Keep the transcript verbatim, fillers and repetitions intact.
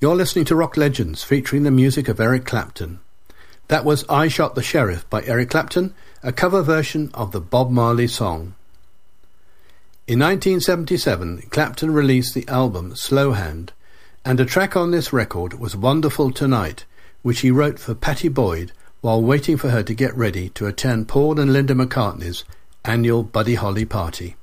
You're listening to Rock Legends, featuring the music of Eric Clapton. That was I Shot the Sheriff by Eric Clapton, a cover version of the Bob Marley song. In nineteen seventy-seven, Clapton released the album Slow Hand, and a track on this record was Wonderful Tonight, which he wrote for Pattie Boyd while waiting for her to get ready to attend Paul and Linda McCartney's annual Buddy Holly party.